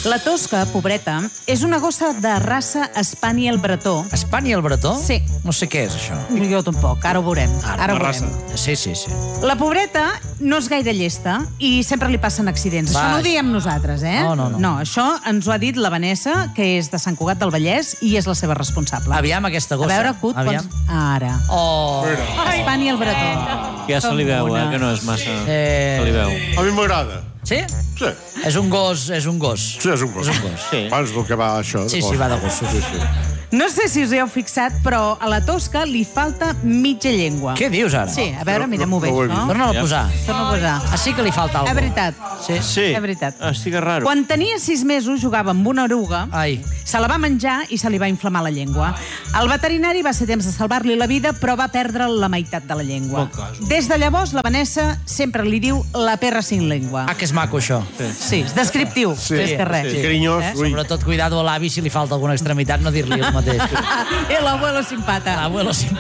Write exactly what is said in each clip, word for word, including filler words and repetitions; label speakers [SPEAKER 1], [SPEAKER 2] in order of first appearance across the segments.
[SPEAKER 1] La tosca, pobreta, és una gossa de raça Spaniel bretó.
[SPEAKER 2] Spaniel bretó?
[SPEAKER 1] Sí.
[SPEAKER 2] No sé què és, això.
[SPEAKER 1] Jo tampoc, ara ho veurem.
[SPEAKER 2] Ara,
[SPEAKER 1] Ara ho
[SPEAKER 2] la
[SPEAKER 1] veurem.
[SPEAKER 2] raça. Sí, sí, sí.
[SPEAKER 1] La pobreta no és gaire llesta i sempre li passen accidents.
[SPEAKER 2] Va,
[SPEAKER 1] Això no ho diem nosaltres, eh?
[SPEAKER 2] No, no, no.
[SPEAKER 1] No, això ens ho ha dit la Vanessa, que és de Sant Cugat del Vallès i és la seva responsable.
[SPEAKER 2] Aviam, aquesta gossa.
[SPEAKER 1] A veure, Cut,
[SPEAKER 2] Aviam.
[SPEAKER 1] quants... Ara.
[SPEAKER 2] Oh.
[SPEAKER 1] Spaniel bretó.
[SPEAKER 3] Ja se li veu,
[SPEAKER 1] Com
[SPEAKER 3] eh,
[SPEAKER 1] una.
[SPEAKER 3] que no és massa...
[SPEAKER 2] Eh...
[SPEAKER 3] Se li veu.
[SPEAKER 4] A mi m'agrada.
[SPEAKER 2] Sí?
[SPEAKER 4] Sí.
[SPEAKER 2] És un gos, és un gos.
[SPEAKER 4] Sí, és un gos.
[SPEAKER 2] És un gos.
[SPEAKER 3] Sí.
[SPEAKER 4] Abans del que va això.
[SPEAKER 2] Sí, sí, va de gossos. Sí, sí.
[SPEAKER 1] No sé si us hi heu fixat, però a la tosca li falta mitja llengua.
[SPEAKER 2] Què dius, ara?
[SPEAKER 1] Sí, a veure, mirem-ho bé,
[SPEAKER 4] no ho he
[SPEAKER 1] no?
[SPEAKER 2] Torna-la a posar.
[SPEAKER 1] Torna a posar.
[SPEAKER 2] Ah, sí que li falta
[SPEAKER 1] És
[SPEAKER 2] alguna cosa.
[SPEAKER 1] veritat.
[SPEAKER 2] Sí?
[SPEAKER 3] Sí.
[SPEAKER 1] És veritat.
[SPEAKER 3] Estic raro.
[SPEAKER 1] Quan tenia sis mesos jugava amb una oruga,
[SPEAKER 2] Ai.
[SPEAKER 1] se la va menjar i se li va inflamar la llengua. El veterinari va ser temps de salvar-li la vida, però va perdre la meitat de la llengua. Des de llavors, la Vanessa sempre li diu la perra sin lengua.
[SPEAKER 2] Ah, que és maco, això.
[SPEAKER 1] Sí, és descriptiu,
[SPEAKER 4] Sí,
[SPEAKER 1] més que res.
[SPEAKER 4] sí, carinyós.
[SPEAKER 1] Eh?
[SPEAKER 4] Ui.
[SPEAKER 2] Sobretot, cuidado a l'avi, si li falta alguna extremitat, no dir-li el mateix.
[SPEAKER 1] El abuelo sin pata.
[SPEAKER 2] L'abuelo sí.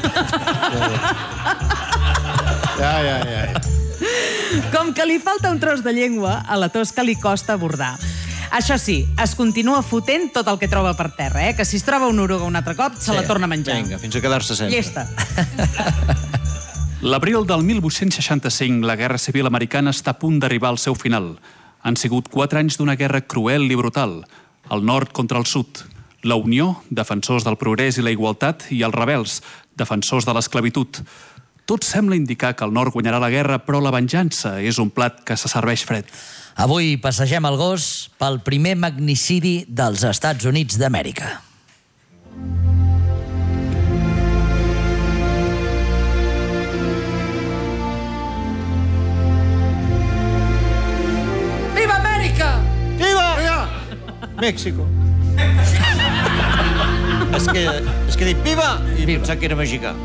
[SPEAKER 4] Ja, ja, ja.
[SPEAKER 1] Com que li falta un tros de llengua, a la tosca li costa abordar. Això sí, es continua fotent tot el que troba per terra, eh? Que si es troba una oruga un altre cop, se
[SPEAKER 2] Sí.
[SPEAKER 1] la torna a menjar.
[SPEAKER 3] Vinga, fins a quedar-se sempre.
[SPEAKER 1] Llesta.
[SPEAKER 5] L'abril del mil vuit-cents seixanta-cinc, la Guerra Civil Americana està a punt d'arribar al seu final. Han sigut quatre anys d'una guerra cruel i brutal. El nord contra el sud. La Unió, defensors del progrés i la igualtat, i els rebels, defensors de l'esclavitud. Tot sembla indicar que el nord guanyarà la guerra, però la venjança és un plat que se serveix fred.
[SPEAKER 2] Avui passegem el gos pel primer magnicidi dels Estats Units d'Amèrica. Viva Amèrica!
[SPEAKER 3] Viva! Mèxico. és que, és que he dit viva i
[SPEAKER 2] Viva.
[SPEAKER 3] pensava que era mexicà.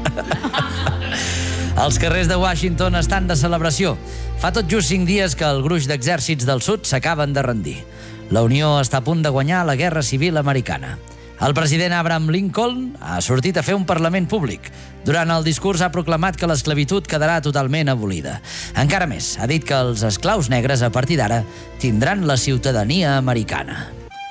[SPEAKER 2] Els carrers de Washington estan de celebració. Fa tot just cinc dies que el gruix d'exèrcits del sud s'acaben de rendir. La Unió està a punt de guanyar la Guerra Civil Americana. El president Abraham Lincoln ha sortit a fer un parlament públic. Durant el discurs ha proclamat que l'esclavitud quedarà totalment abolida. Encara més, ha dit que els esclaus negres a partir d'ara tindran la ciutadania americana.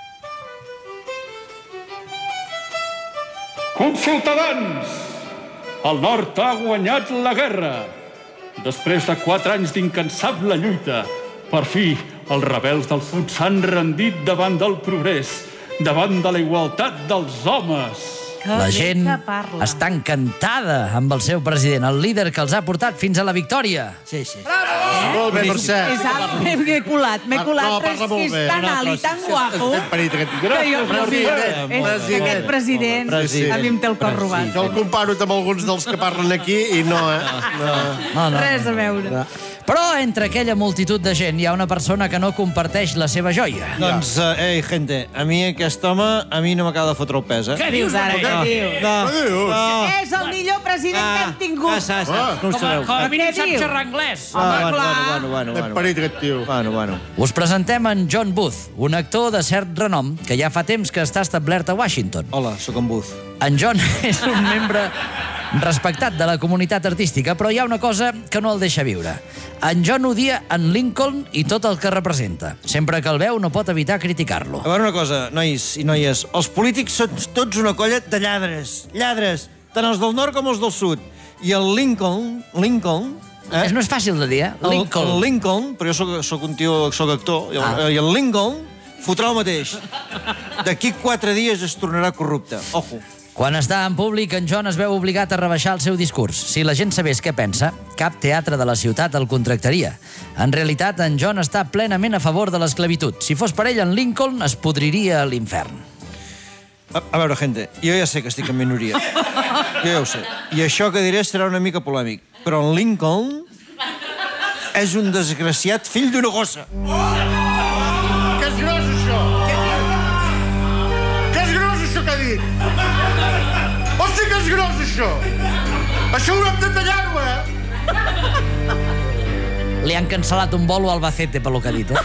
[SPEAKER 5] Consultadans! El nord ha guanyat la guerra. Després de quatre anys d'incansable lluita, per fi, els rebels del sud s'han rendit davant del progrés, davant de la igualtat dels homes.
[SPEAKER 2] La gent està encantada amb el seu president, el líder que els ha portat fins a la victòria. Sí, sí.
[SPEAKER 4] Molt bé, Mercè.
[SPEAKER 1] És alt, m'he colat, m'he colat,
[SPEAKER 4] No,
[SPEAKER 1] però
[SPEAKER 4] parla
[SPEAKER 1] és que
[SPEAKER 4] molt
[SPEAKER 1] és
[SPEAKER 4] bé.
[SPEAKER 1] tan alt i tan guapo.
[SPEAKER 4] Ben parit, aquest...
[SPEAKER 1] Que jo,
[SPEAKER 4] President,
[SPEAKER 1] és,
[SPEAKER 4] president.
[SPEAKER 1] aquest president,
[SPEAKER 3] President.
[SPEAKER 1] a mi em té el cor robat.
[SPEAKER 4] Jo el comparo amb alguns dels que parlen aquí i no, eh? No.
[SPEAKER 2] No, no.
[SPEAKER 1] Res a veure.
[SPEAKER 2] Però entre aquella multitud de gent hi ha una persona que no comparteix la seva joia.
[SPEAKER 3] Doncs, uh, ei, gente, a mi aquest home, a mi no m'acaba de fotre el pes, eh?
[SPEAKER 1] Què dius ara? Què dius?
[SPEAKER 3] No,
[SPEAKER 4] Què dius?
[SPEAKER 3] no.
[SPEAKER 1] És el millor president que hem tingut.
[SPEAKER 3] Ah, sa, sa,
[SPEAKER 4] Ah.
[SPEAKER 3] com ho sabeu?
[SPEAKER 2] a mínim
[SPEAKER 1] Què
[SPEAKER 2] sap
[SPEAKER 1] diu?
[SPEAKER 2] xerrar anglès.
[SPEAKER 3] Ah,
[SPEAKER 1] Home,
[SPEAKER 3] bueno,
[SPEAKER 1] clar.
[SPEAKER 3] bueno, bueno,
[SPEAKER 4] Ben
[SPEAKER 3] bueno.
[SPEAKER 4] parit, aquest tio.
[SPEAKER 3] Bueno, bueno.
[SPEAKER 2] Us presentem en John Booth, un actor de cert renom que ja fa temps que està establert a Washington.
[SPEAKER 3] Hola, sóc en Booth.
[SPEAKER 2] En John és un membre respectat de la comunitat artística, però hi ha una cosa que no el deixa viure. En John odia en Lincoln i tot el que representa. Sempre que el veu no pot evitar criticar-lo.
[SPEAKER 3] A veure una cosa, nois i noies. Els polítics són tots una colla de lladres. Lladres. Tant els del nord com els del sud. I el Lincoln... Lincoln... Eh?
[SPEAKER 2] És, no és fàcil de dir, eh?
[SPEAKER 3] El,
[SPEAKER 2] Lincoln.
[SPEAKER 3] el Lincoln, però jo soc, soc un tio, soc actor, i el,
[SPEAKER 2] Ah.
[SPEAKER 3] i el Lincoln fotrà el mateix. D'aquí quatre dies es tornarà corrupte. Ojo.
[SPEAKER 2] Quan està en públic, en John es veu obligat a rebaixar el seu discurs. Si la gent sabés què pensa, cap teatre de la ciutat el contractaria. En realitat, en John està plenament a favor de l'esclavitud. Si fos per ell, en Lincoln es podriria a l'infern.
[SPEAKER 3] A, a veure, gente, jo ja sé que estic en minoria. Jo ja ho sé. I això que diré serà una mica polèmic. Però en Lincoln és un desgraciat fill d'una gossa.
[SPEAKER 4] Que és gros, això! Que és gros, això que ha dit! Hosti, que és gros, això! Això haurem de tallar-ho, eh?
[SPEAKER 2] Li han cancel·lat un bolo a Albacete per lo que ha dit, eh?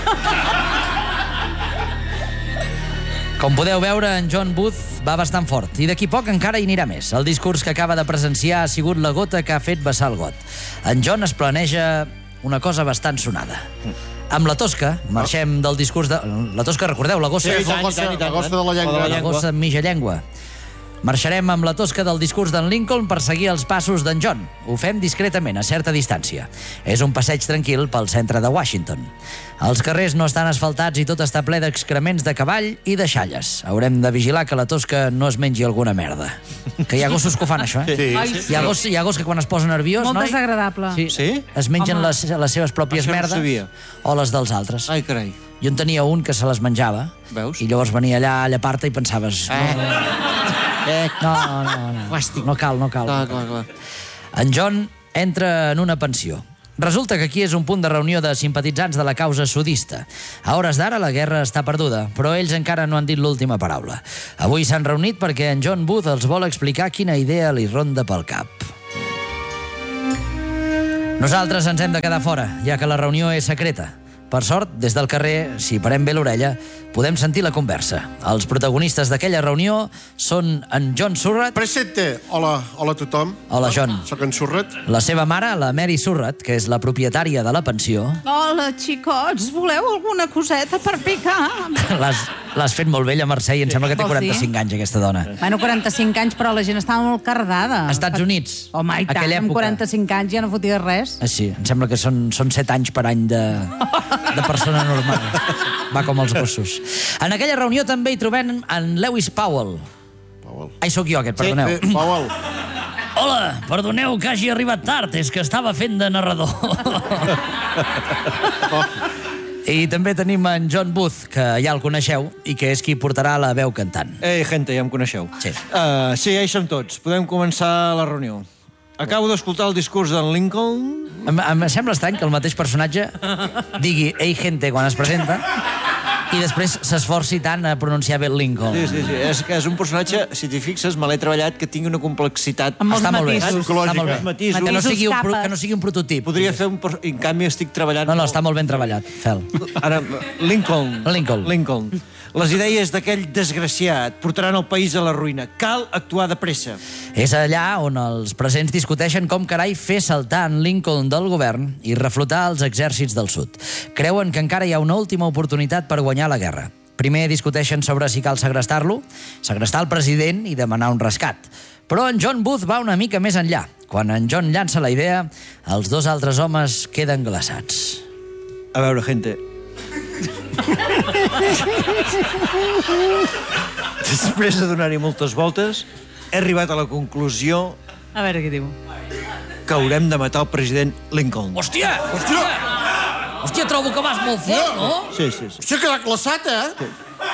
[SPEAKER 2] Com podeu veure, en John Booth va bastant fort i d'aquí poc encara hi anirà més. El discurs que acaba de presenciar ha sigut la gota que ha fet vessar el got. En John es planeja una cosa bastant sonada. Amb la Tosca, marxem del discurs de... La Tosca, recordeu, la gossa...
[SPEAKER 4] Sí, la gossa, la gossa de la llengua.
[SPEAKER 2] La gossa amb mitja llengua. Marxarem amb la Tosca del discurs d'en Lincoln per seguir els passos d'en John. Ho fem discretament, a certa distància. És un passeig tranquil pel centre de Washington. Els carrers no estan asfaltats i tot està ple d'excrements de cavall i de xalles. Haurem de vigilar que la Tosca no es mengi alguna merda. Que hi ha gossos que ho fan, això, eh?
[SPEAKER 4] Sí.
[SPEAKER 1] Ai,
[SPEAKER 2] Hi ha gossos, hi ha gossos que quan es posen nerviós,
[SPEAKER 1] Molt
[SPEAKER 2] noi,
[SPEAKER 1] desagradable.
[SPEAKER 2] sí,
[SPEAKER 3] Sí?
[SPEAKER 2] es mengen
[SPEAKER 1] Home.
[SPEAKER 2] les, les seves pròpies
[SPEAKER 3] Això no ho
[SPEAKER 2] merdes
[SPEAKER 3] sabia.
[SPEAKER 2] o les dels altres.
[SPEAKER 3] Ai, carai.
[SPEAKER 2] Jo en tenia un que se les menjava.
[SPEAKER 3] Veus?
[SPEAKER 2] I llavors venia allà a llepar-te i pensaves...
[SPEAKER 3] Eh,
[SPEAKER 2] No, no, no, no,
[SPEAKER 3] Fàstic.
[SPEAKER 2] no cal, no cal.
[SPEAKER 3] clar, clar, clar.
[SPEAKER 2] En John entra en una pensió. Resulta que aquí és un punt de reunió de simpatitzants de la causa sudista. A hores d'ara la guerra està perduda, però ells encara no han dit l'última paraula. Avui s'han reunit perquè en John Booth els vol explicar quina idea li ronda pel cap. Nosaltres ens hem de quedar fora, ja que la reunió és secreta. Per sort, des del carrer, si parem bé l'orella, podem sentir la conversa. Els protagonistes d'aquella reunió són en John Surratt,
[SPEAKER 4] Presente. Hola, hola a tothom.
[SPEAKER 2] Hola, John.
[SPEAKER 4] Soc en Surratt.
[SPEAKER 2] la seva mare, la Mary Surratt, que és la propietària de la pensió.
[SPEAKER 1] Hola, xicots, voleu alguna coseta per picar?
[SPEAKER 2] L'has l'has fet molt vella, Mercè, i em sembla que té
[SPEAKER 1] Vols dir?
[SPEAKER 2] quaranta-cinc anys, aquesta dona.
[SPEAKER 1] Bueno, quaranta-cinc anys, però la gent estava molt cardada.
[SPEAKER 2] Estats Units,
[SPEAKER 1] Home, i tant,
[SPEAKER 2] aquella
[SPEAKER 1] amb
[SPEAKER 2] època.
[SPEAKER 1] quaranta-cinc anys ja no fotia res.
[SPEAKER 2] Ah, sí, em sembla que són, són set anys per any de, de persona normal. Va com els gossos. En aquella reunió també hi trobem en Lewis Powell.
[SPEAKER 4] Powell.
[SPEAKER 2] Ai, sóc jo aquest, perdoneu.
[SPEAKER 4] Eh, Powell.
[SPEAKER 2] Hola, perdoneu que hagi arribat tard, és que estava fent de narrador. I també tenim en John Booth, que ja el coneixeu, i que és qui portarà la veu cantant.
[SPEAKER 3] Ei, gente, ja em coneixeu.
[SPEAKER 2] Sí.
[SPEAKER 3] Uh, sí, ja hi som tots. Podem començar la reunió. Acabo d'escoltar el discurs d'en Lincoln.
[SPEAKER 2] Em, em sembla estrany que el mateix personatge digui ei gente quan es presenta i després s'esforci tant a pronunciar bé Lincoln.
[SPEAKER 3] Sí, sí, sí. És que és un personatge, si t'hi fixes, me l'he treballat, que tingui una complexitat...
[SPEAKER 1] Amb molts
[SPEAKER 2] Està molt bé,
[SPEAKER 1] matisos.
[SPEAKER 2] està molt bé.
[SPEAKER 3] Matisos.
[SPEAKER 2] Que no sigui un, pro-
[SPEAKER 1] capes.
[SPEAKER 2] que no sigui un prototip.
[SPEAKER 3] Podria fer un... per- En canvi, estic treballant...
[SPEAKER 2] No, no, està molt ben treballat, Fel.
[SPEAKER 3] Ara, Lincoln.
[SPEAKER 2] Lincoln.
[SPEAKER 3] Lincoln. Les idees d'aquell desgraciat portaran el país a la ruïna. Cal actuar de pressa.
[SPEAKER 2] És allà on els presents discuteixen com carai fer saltar en Lincoln del govern i reflotar els exèrcits del sud. Creuen que encara hi ha una última oportunitat per guanyar la guerra. Primer discuteixen sobre si cal segrestar-lo, segrestar el president i demanar un rescat. Però en John Booth va una mica més enllà. Quan en John llança la idea, els dos altres homes queden glaçats.
[SPEAKER 3] A veure, gente... Després de donar-hi moltes voltes, he arribat a la conclusió
[SPEAKER 1] A veure què diu.
[SPEAKER 3] que haurem de matar el president Lincoln.
[SPEAKER 2] Hòstia! Hòstia! Hòstia, trobo que vas molt fort, no?
[SPEAKER 3] Sí, sí, sí.
[SPEAKER 4] Hòstia, ha quedat glaçat, eh?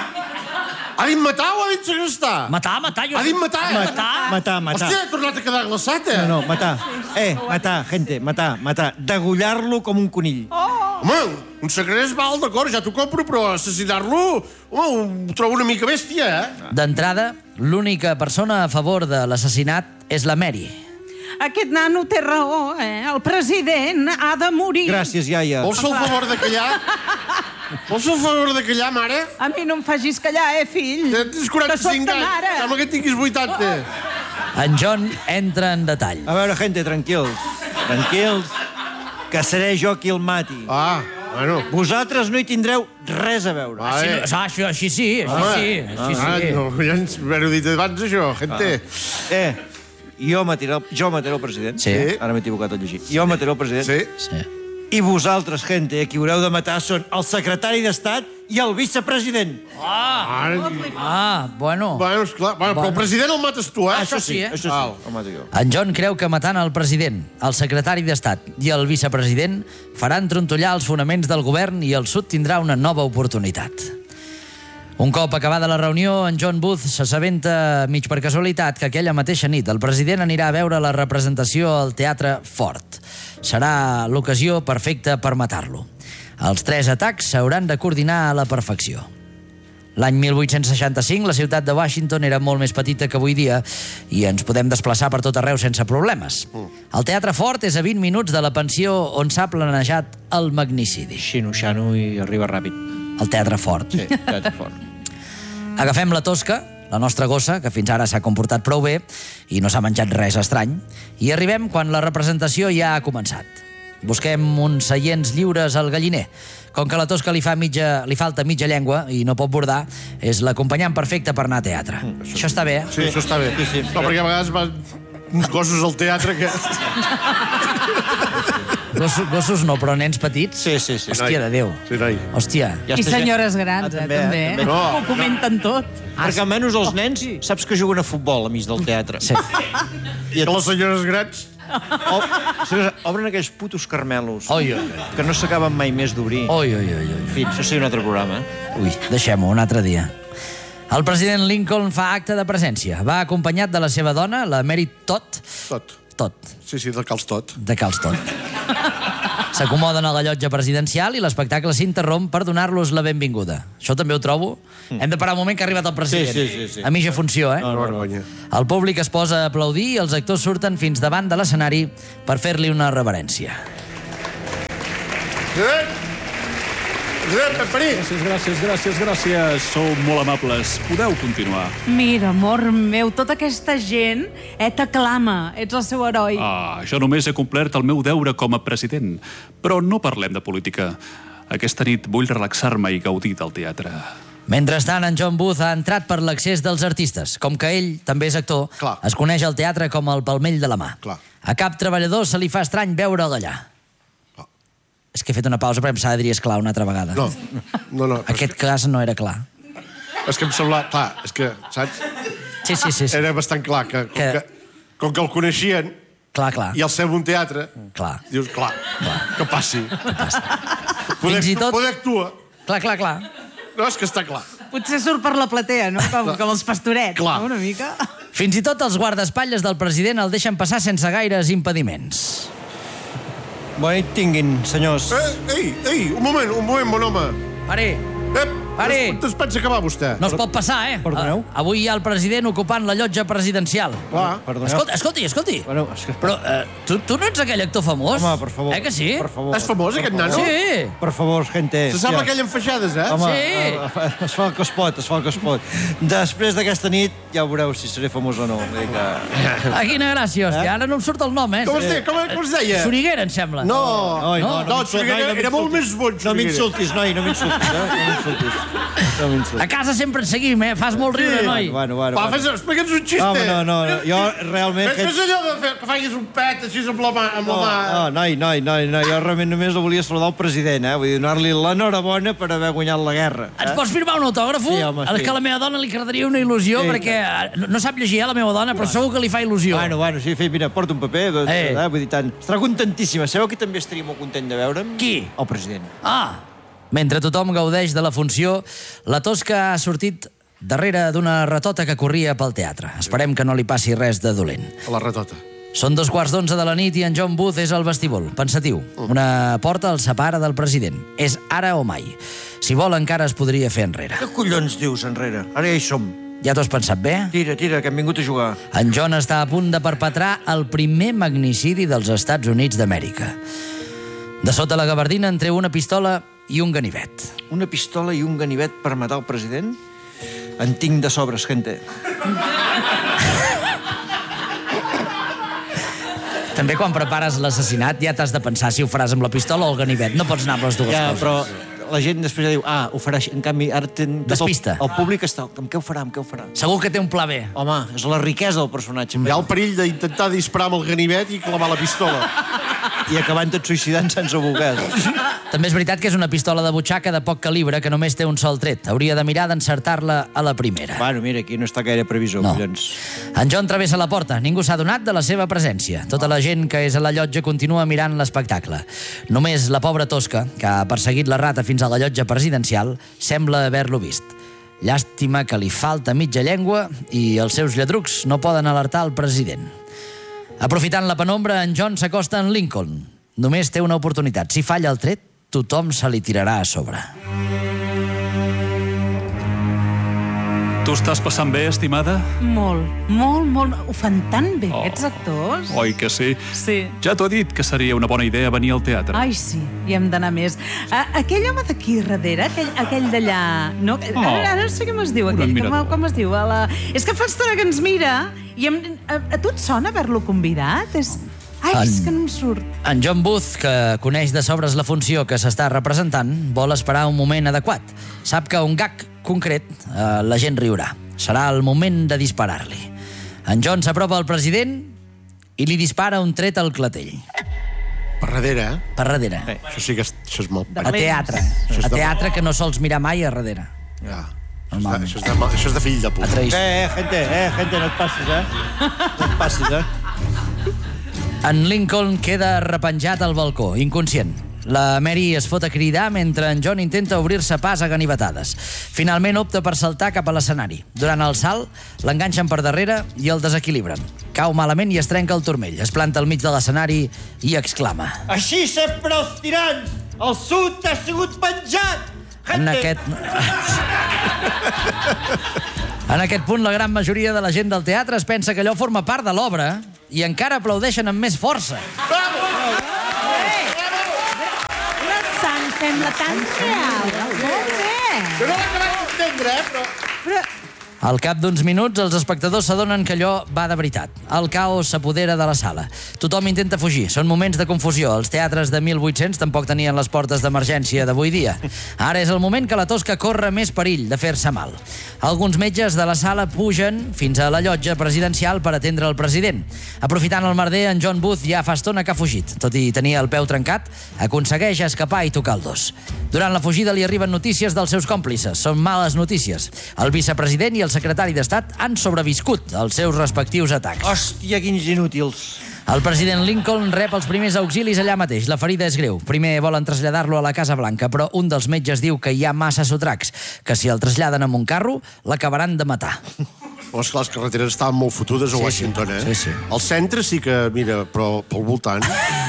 [SPEAKER 4] Ha dit matar o ha dit segrestar?
[SPEAKER 2] Matar, matar, jo...
[SPEAKER 4] Ha dit matar, eh?
[SPEAKER 2] Matar.
[SPEAKER 3] Matar, matar.
[SPEAKER 4] Hòstia, ha tornat a quedar glaçat, eh?
[SPEAKER 3] No, no, matar. Eh, matar, gente, matar, matar. Degullar-lo com un conill.
[SPEAKER 4] Home, un segrest val, d'acord, ja t'ho compro, però assassinar-lo, home, ho trobo una mica bèstia, eh?
[SPEAKER 2] D'entrada, l'única persona a favor de l'assassinat és la Mary.
[SPEAKER 1] Aquest nano té raó, eh? El president ha de morir.
[SPEAKER 3] Gràcies, iaia.
[SPEAKER 4] Vols fer el favor de callar? Vols fer el favor de callar, mare?
[SPEAKER 1] A mi no em facis callar, eh, fill?
[SPEAKER 4] Tens
[SPEAKER 1] Que soc
[SPEAKER 4] quaranta-cinc
[SPEAKER 1] ta
[SPEAKER 4] anys,
[SPEAKER 1] mare.
[SPEAKER 4] sembla que tinguis vuitanta.
[SPEAKER 2] En John entra en detall.
[SPEAKER 3] A veure, gente, tranquils. Tranquils, que seré jo qui el mati.
[SPEAKER 4] Ah, bueno.
[SPEAKER 3] Vosaltres no hi tindreu res a veure.
[SPEAKER 4] Va,
[SPEAKER 2] Sí,
[SPEAKER 4] eh.
[SPEAKER 2] no, així, així sí, així
[SPEAKER 4] Home.
[SPEAKER 2] sí, així
[SPEAKER 4] Ah,
[SPEAKER 2] sí.
[SPEAKER 4] no, ja ens ho dit abans, això, gente.
[SPEAKER 3] Eh, jo mataré el, jo mataré el president.
[SPEAKER 2] Sí.
[SPEAKER 3] Ara m'he equivocat al llegir. Jo mataré el president.
[SPEAKER 4] Sí.
[SPEAKER 2] Sí.
[SPEAKER 3] I vosaltres, gente, qui haureu de matar són el secretari d'Estat i el vicepresident.
[SPEAKER 4] Ah,
[SPEAKER 2] Ah, bueno.
[SPEAKER 4] bueno, esclar, bueno, però el president el mates tu, eh?
[SPEAKER 2] Això sí, eh?
[SPEAKER 3] Això sí,
[SPEAKER 4] Val.
[SPEAKER 3] el mato jo.
[SPEAKER 2] En John creu que matant el president, el secretari d'Estat i el vicepresident faran trontollar els fonaments del govern i el sud tindrà una nova oportunitat. Un cop acabada la reunió, en John Booth s'assabenta, mig per casualitat, que aquella mateixa nit el president anirà a veure la representació al Teatre Fort. Serà l'ocasió perfecta per matar-lo. Els tres atacs s'hauran de coordinar a la perfecció. L'any mil vuit-cents seixanta-cinc, la ciutat de Washington era molt més petita que avui dia i ens podem desplaçar per tot arreu sense problemes. El Teatre Fort és a vint minuts de la pensió on s'ha planejat el magnicidi.
[SPEAKER 3] Xino-xano i arriba ràpid.
[SPEAKER 2] El Teatre Fort.
[SPEAKER 3] Sí, teatre fort.
[SPEAKER 2] Agafem la Tosca, la nostra gossa, que fins ara s'ha comportat prou bé i no s'ha menjat res estrany, i arribem quan la representació ja ha començat. Busquem uns seients lliures al galliner. Com que a la Tosca li, fa mitja, li falta mitja llengua i no pot bordar, és l'acompanyant perfecte per anar a teatre. Mm, això... això està bé, eh?
[SPEAKER 4] Sí, això està bé. Sí, sí. No, perquè a vegades van uns gossos al teatre que...
[SPEAKER 2] Gossos, gossos no, però nens petits?
[SPEAKER 3] Sí, sí, sí.
[SPEAKER 2] Hòstia, de Déu.
[SPEAKER 4] Sí, noi.
[SPEAKER 2] Hòstia.
[SPEAKER 1] Ja I senyores grans, ah, també, eh, també. també. No, ho comenten tot.
[SPEAKER 3] Perquè almenys els nens saps que juguen a futbol a mig del teatre.
[SPEAKER 2] Sí.
[SPEAKER 4] I que les senyores grans...
[SPEAKER 3] O, obren aquells putos carmelos
[SPEAKER 2] oi, oi, oi.
[SPEAKER 3] que no s'acaben mai més d'obrir.
[SPEAKER 2] Oi, oi, oi, oi.
[SPEAKER 3] En fi, això seria un altre programa.
[SPEAKER 2] Ui, deixem-ho, un altre dia. El president Lincoln fa acte de presència. Va acompanyat de la seva dona, la Mary Todd.
[SPEAKER 4] Tot.
[SPEAKER 2] Tot.
[SPEAKER 4] Sí, sí, de Cals Tot.
[SPEAKER 2] De Cals Tot. S'acomoden a la llotja presidencial i l'espectacle s'interromp per donar-los la benvinguda. Això també ho trobo. Mm. Hem de parar un moment que ha arribat el president.
[SPEAKER 3] Sí, sí, sí, sí.
[SPEAKER 2] A mitja funció, eh?
[SPEAKER 4] No, vergonya.
[SPEAKER 2] El públic es posa a aplaudir i els actors surten fins davant de l'escenari per fer-li una reverència.
[SPEAKER 4] President! President, Pemperí!
[SPEAKER 5] Gràcies, gràcies, gràcies, gràcies. Sou molt amables. Podeu continuar.
[SPEAKER 1] Mira, amor meu, tota aquesta gent eh, t'aclama. Ets el seu heroi.
[SPEAKER 5] Ah, jo només he complert el meu deure com a president. Però no parlem de política. Aquesta nit vull relaxar-me i gaudir del teatre.
[SPEAKER 2] Mentrestant, en John Booth ha entrat per l'accés dels artistes. Com que ell també és actor,
[SPEAKER 4] Clar.
[SPEAKER 2] es coneix el teatre com el palmell de la mà.
[SPEAKER 4] Clar.
[SPEAKER 2] A cap treballador se li fa estrany veure'l allà. És que he fet una pausa perquè em s'ha de dir és clar una altra vegada.
[SPEAKER 4] No, no, no.
[SPEAKER 2] Aquest que... cas no era clar.
[SPEAKER 4] És que em sembla... Clar, és que, saps?
[SPEAKER 2] Sí, sí, sí. sí.
[SPEAKER 4] Era bastant clar que com que,
[SPEAKER 2] Que-
[SPEAKER 4] com que el coneixien
[SPEAKER 2] Clar, clar.
[SPEAKER 4] i al ser un teatre,
[SPEAKER 2] Clar.
[SPEAKER 4] dius, clar, que passi. Poder,
[SPEAKER 2] Fins i tot-
[SPEAKER 4] poder actua.
[SPEAKER 2] Clar, clar, clar.
[SPEAKER 4] No, és que està clar.
[SPEAKER 1] Potser surt per la platea, no? Com, com els pastorets,
[SPEAKER 4] Clar.
[SPEAKER 1] no? Una mica.
[SPEAKER 2] Fins i tot els guardaespatlles del president el deixen passar sense gaires impediments.
[SPEAKER 3] Bona nit tinguin, senyors.
[SPEAKER 4] Eh, ei, ei, un moment, un moment, bon home.
[SPEAKER 2] Pare,
[SPEAKER 4] Ep,
[SPEAKER 2] Pare.
[SPEAKER 4] on es pensa que va vostè?
[SPEAKER 2] no es pot passar, eh?
[SPEAKER 3] Perdoneu?
[SPEAKER 2] A- Avui hi ha el president ocupant la llotja presidencial.
[SPEAKER 4] Clar.
[SPEAKER 3] Perdoneu.
[SPEAKER 2] Escolti, escolti, escolti.
[SPEAKER 3] Bueno, és que...
[SPEAKER 2] Però eh, tu, tu no ets aquell actor famós?
[SPEAKER 3] Home, per favor.
[SPEAKER 2] Eh que sí?
[SPEAKER 3] Per favor.
[SPEAKER 4] És famós, aquest nano?
[SPEAKER 2] Sí.
[SPEAKER 3] Per favor, gente.
[SPEAKER 4] Se sap
[SPEAKER 3] ja.
[SPEAKER 4] aquell amb feixades, eh?
[SPEAKER 3] Home,
[SPEAKER 2] Sí.
[SPEAKER 3] eh, es fa el que es pot, es fa el que es pot. Després d'aquesta nit ja veureu si seré famós o no. Vull dir que...
[SPEAKER 2] Ah, quina gràcia, hòstia. Ara no em surt el nom, eh?
[SPEAKER 4] Com es deia? Com, com es deia?
[SPEAKER 2] Soriguera, em sembla.
[SPEAKER 4] No,
[SPEAKER 3] Noi,
[SPEAKER 2] No,
[SPEAKER 4] no,
[SPEAKER 3] m'insultis,
[SPEAKER 4] Soriguera
[SPEAKER 3] noi, no
[SPEAKER 4] era molt
[SPEAKER 3] m'insultis.
[SPEAKER 4] més bon,
[SPEAKER 3] No
[SPEAKER 4] Soriguera.
[SPEAKER 3] m'insultis, noi, no m'insultis, eh? No m'insultis. No m'insultis.
[SPEAKER 2] A casa sempre et seguim, eh? Fas molt riure, noi.
[SPEAKER 3] Bueno, bueno,
[SPEAKER 4] Va,
[SPEAKER 3] bueno.
[SPEAKER 4] fes, explica'ns un xiste.
[SPEAKER 3] Home, no, no, no. Jo realment...
[SPEAKER 4] Fes, fes allò de fer, que facis un pet així amb la mà. Amb
[SPEAKER 3] No,
[SPEAKER 4] la mà.
[SPEAKER 3] no, noi, noi, noi, noi, jo realment només el volia saludar el president, eh? Vull dir, donar-li l'enhorabona per haver guanyat la guerra.
[SPEAKER 2] Ens
[SPEAKER 3] Eh?
[SPEAKER 2] pots firmar un autògrafo?
[SPEAKER 3] Sí, home,
[SPEAKER 2] És
[SPEAKER 3] sí.
[SPEAKER 2] que a la meva dona li quedaria una il·lusió,
[SPEAKER 3] Sí.
[SPEAKER 2] perquè eh, no, no sap llegir, eh, la meva dona, però segur que li fa il·lusió.
[SPEAKER 3] Bueno, bueno, sí, fi, mira, porta un paper, doncs,
[SPEAKER 2] Eh.
[SPEAKER 3] eh. vull dir, tant. Estarà contentíssima. Sabeu qui també estaria molt content de veure'm?
[SPEAKER 2] Qui?
[SPEAKER 3] El president.
[SPEAKER 2] Ah! Mentre tothom gaudeix de la funció, la Tosca ha sortit darrere d'una ratota que corria pel teatre. Esperem que no li passi res de dolent.
[SPEAKER 4] A la ratota.
[SPEAKER 2] Són dos quarts d'onze de la nit i en John Booth és al vestíbul, pensatiu. Una porta el separa del president. És ara o mai. Si vol, encara es podria fer enrere.
[SPEAKER 3] Què collons dius enrere? Ara ja hi som.
[SPEAKER 2] Ja t'ho has pensat bé?
[SPEAKER 3] Tira, tira, que hem vingut a jugar.
[SPEAKER 2] En John està a punt de perpetrar el primer magnicidi dels Estats Units d'Amèrica. De sota la gabardina en treu una pistola i un ganivet.
[SPEAKER 3] Una pistola i un ganivet per matar el president? En tinc de sobres, gente.
[SPEAKER 2] També quan prepares l'assassinat ja t'has de pensar si ho faràs amb la pistola o el ganivet. No pots anar amb les dues
[SPEAKER 3] Ja,
[SPEAKER 2] coses.
[SPEAKER 3] però la gent després ja diu, ah, ho farà així. En canvi, ara ten... tot
[SPEAKER 2] Despista.
[SPEAKER 3] El, el públic està... Amb què ho farà, amb què ho farà?
[SPEAKER 2] Segur que té un pla B.
[SPEAKER 3] Home, és la riquesa del personatge.
[SPEAKER 4] Hi ha el perill d'intentar disparar amb el ganivet i clavar la pistola.
[SPEAKER 3] I acabant tot suïcidant sense voler.
[SPEAKER 2] També és veritat que és una pistola de butxaca de poc calibre que només té un sol tret. Hauria de mirar d'encertar-la a la primera.
[SPEAKER 3] Bueno, mira, aquí no està gaire previsor,
[SPEAKER 2] No.
[SPEAKER 3] collons.
[SPEAKER 2] En John travessa la porta. Ningú s'ha donat de la seva presència. Tota la gent que és a la llotja continua mirant l'espectacle. Només la pobra Tosca, que ha perseguit la rata fins a la llotja presidencial, sembla haver-lo vist. Llàstima que li falta mitja llengua i els seus lladrucs no poden alertar el president. Aprofitant la penombra, en John s'acosta en Lincoln. Només té una oportunitat. Si falla el tret, tothom se li tirarà a sobre.
[SPEAKER 5] Tu estàs passant bé, estimada?
[SPEAKER 1] Molt, molt, molt. Ho fan tan bé,
[SPEAKER 5] Oh.
[SPEAKER 1] aquests actors.
[SPEAKER 5] Oi que sí?
[SPEAKER 1] Sí.
[SPEAKER 5] Ja t'ho he dit que seria una bona idea venir al teatre.
[SPEAKER 1] Ai, sí, hi hem d'anar més. Uh, aquell home d'aquí darrere, aquell, aquell d'allà... No?
[SPEAKER 5] Oh,
[SPEAKER 1] ara, ara no sé com es diu,
[SPEAKER 5] un
[SPEAKER 1] aquell. Com,
[SPEAKER 5] admirador.
[SPEAKER 1] com es diu? A la... És que fa estona que ens mira i em, a, a tu et sona haver-lo convidat? És... Ai, en, és que no em surt.
[SPEAKER 2] En John Booth, que coneix de sobres la funció que s'està representant, vol esperar un moment adequat. Sap que un gag concret eh, la gent riurà. Serà el moment de disparar-li. En John s'apropa al president i li dispara un tret al clatell.
[SPEAKER 6] Per darrere, eh?
[SPEAKER 2] Per darrere.
[SPEAKER 6] Eh, això sí que és, això és molt...
[SPEAKER 2] A teatre. A teatre que no sols mirar mai a darrere.
[SPEAKER 6] Ja. Això és, de, això, és de, això és de fill de puta.
[SPEAKER 2] A
[SPEAKER 3] Eh, eh, gente, eh, gente, no et passis, eh? No et passis, eh?
[SPEAKER 2] En Lincoln queda repenjat al balcó, inconscient. La Mary es fot a cridar mentre en John intenta obrir-se pas a ganivetades. Finalment opta per saltar cap a l'escenari. Durant el salt, l'enganxen per darrere i el desequilibren. Cau malament i es trenca el turmell. Es planta al mig de l'escenari i exclama.
[SPEAKER 3] Així sempre els tirants! El sud ha sigut penjat!
[SPEAKER 2] En aquest... En aquest punt, la gran majoria de la gent del teatre es pensa que allò forma part de l'obra i encara aplaudeixen amb més força.
[SPEAKER 1] La sang sembla tan real. Molt bé.
[SPEAKER 4] Jo no l'acabem d'entendre, eh, però...
[SPEAKER 1] Però...
[SPEAKER 2] Al cap d'uns minuts, els espectadors s'adonen que allò va de veritat. El caos s'apodera de la sala. Tothom intenta fugir. Són moments de confusió. Els teatres de mil vuit-cents tampoc tenien les portes d'emergència d'avui dia. Ara és el moment que la Tosca corre més perill de fer-se mal. Alguns metges de la sala pugen fins a la llotja presidencial per atendre el president. Aprofitant el merder, en John Booth ja fa estona que ha fugit. Tot i tenir el peu trencat, aconsegueix escapar i tocar el dos. Durant la fugida li arriben notícies dels seus còmplices. Són males notícies. El vicepresident i el secretari d'Estat han sobreviscut als seus respectius atacs.
[SPEAKER 3] Hòstia, quins inútils.
[SPEAKER 2] El president Lincoln rep els primers auxilis allà mateix. La ferida és greu. Primer volen traslladar-lo a la Casa Blanca, però un dels metges diu que hi ha massa sotracs, que si el traslladen amb un carro, l'acabaran de matar.
[SPEAKER 6] Oh, esclar, les carreteres estaven molt fotudes a
[SPEAKER 2] Sí,
[SPEAKER 6] Washington,
[SPEAKER 2] sí.
[SPEAKER 6] eh?
[SPEAKER 2] Sí, sí.
[SPEAKER 6] Al centre sí que, mira, però pel voltant...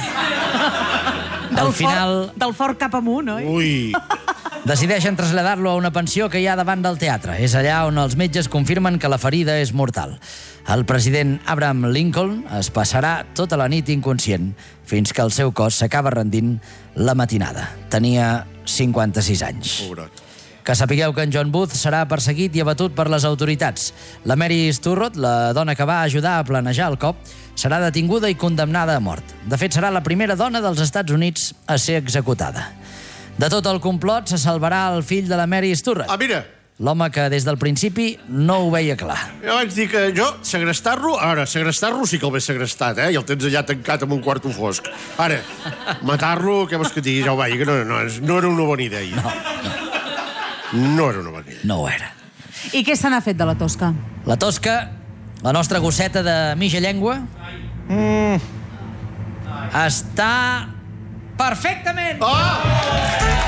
[SPEAKER 2] Al final...
[SPEAKER 1] Fort, del fort cap amunt, oi?
[SPEAKER 6] Ui!
[SPEAKER 2] Decideixen traslladar-lo a una pensió que hi ha davant del teatre. És allà on els metges confirmen que la ferida és mortal. El president Abraham Lincoln es passarà tota la nit inconscient fins que el seu cos s'acaba rendint la matinada. Tenia cinquanta-sis anys.
[SPEAKER 6] Pobrot.
[SPEAKER 2] Que sapigueu que en John Booth serà perseguit i abatut per les autoritats. La Mary Sturrott, la dona que va ajudar a planejar el cop, serà detinguda i condemnada a mort. De fet, serà la primera dona dels Estats Units a ser executada. De tot el complot se salvarà el fill de la Mary Sturrott.
[SPEAKER 6] Ah, mira,
[SPEAKER 2] L'home que des del principi no ho veia clar.
[SPEAKER 6] jo vaig dir que jo, segrestar-lo... Ara, segrestar-lo sí que el ve segrestat, eh? I el tens allà tancat amb un quarto fosc. Ara, matar-lo, què vols que et digui? Ja ho vaig, que no, no, no era una bona idea. No, no. No era una bona idea.
[SPEAKER 2] No ho era.
[SPEAKER 1] I què se n'ha fet de la Tosca?
[SPEAKER 2] La Tosca, la nostra gosseta de mitja llengua, mm. està perfectament...
[SPEAKER 6] Oh!